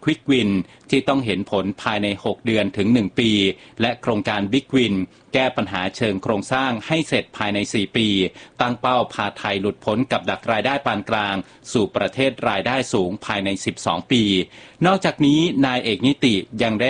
Quick Win ที่ต้องเห็นผลภายใน6เดือนถึง1ปีและโครงการ Big Win แก้ปัญหาเชิงโครงสร้างให้เสร็จภายใน4ปีตั้งเป้าพาไทยหลุดพ้นกับดักรายได้ปานกลางสู่ประเทศรายได้สูงภายใน12ปีนอกจากนี้นายเอกนิติยังได้